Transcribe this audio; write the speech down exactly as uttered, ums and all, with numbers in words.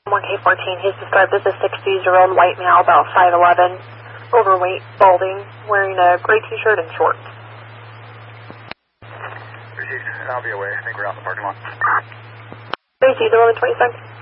one K fourteen, he's described as a sixty-year-old white male, about five eleven, overweight, balding, wearing a gray t-shirt and shorts. Received. I'll be away. I think we're out in the parking lot. Received, eleven twenty-six.